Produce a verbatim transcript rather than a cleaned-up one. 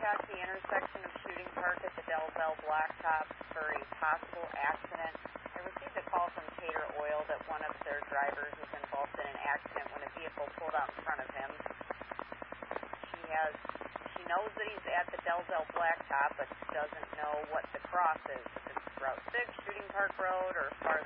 at the intersection of Shooting Park at the Delzell Blacktop for a possible accident. I received a call from Cater Oil that one of their drivers was involved in an accident when a vehicle pulled out in front of him. She has, she knows that he's at the Delzell Blacktop, but doesn't know what the cross is, if it's Route six, Shooting Park Road, or as far